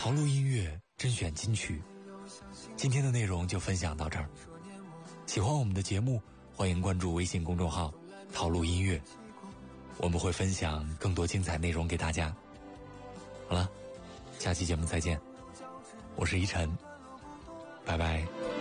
淘录音乐甄选金曲，今天的内容就分享到这儿。喜欢我们的节目，欢迎关注微信公众号淘录音乐，我们会分享更多精彩内容给大家。好了，下期节目再见，我是依晨，拜拜。